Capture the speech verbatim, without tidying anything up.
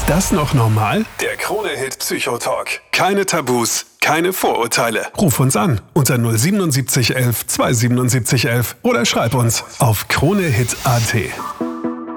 Ist das noch normal? Der Krone-Hit Psychotalk. Keine Tabus, keine Vorurteile. Ruf uns an unter null sieben sieben eins eins zwei sieben sieben eins eins oder schreib uns auf kronehit punkt at.